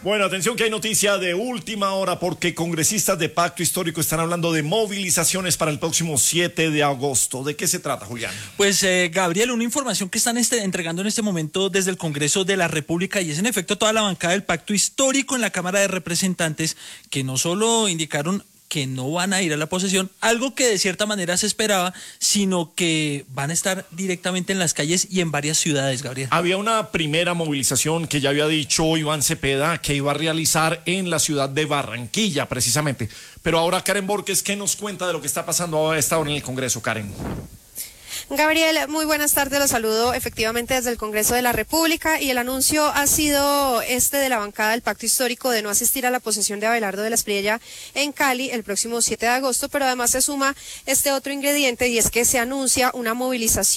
Bueno, atención que hay noticia de última hora porque congresistas de Pacto Histórico están hablando de movilizaciones para el próximo 7 de agosto. ¿De qué se trata, Julián? Pues, Gabriel, una información que están entregando en este momento desde el Congreso de la República, y es en efecto toda la bancada del Pacto Histórico en la Cámara de Representantes, que no solo indicaron que no van a ir a la posesión, algo que de cierta manera se esperaba, sino que van a estar directamente en las calles y en varias ciudades, Gabriel. Había una primera movilización que ya había dicho Iván Cepeda que iba a realizar en la ciudad de Barranquilla, precisamente. Pero ahora Karen Borges, ¿qué nos cuenta de lo que está pasando a esta hora en el Congreso, Karen? Gabriel, muy buenas tardes, los saludo efectivamente desde el Congreso de la República, y el anuncio ha sido de la bancada del Pacto Histórico de no asistir a la posesión de Abelardo de la Espriella en Cali el próximo 7 de agosto, pero además se suma este otro ingrediente, y es que se anuncia una movilización